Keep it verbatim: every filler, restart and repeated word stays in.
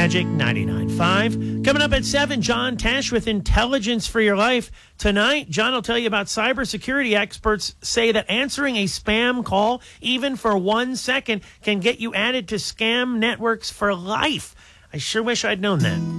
Magic ninety-nine point five. Coming up at seven, John Tesh with Intelligence for Your Life. Tonight, John will tell you about cybersecurity experts say that answering a spam call, even for one second, can get you added to scam networks for life. I sure wish I'd known that.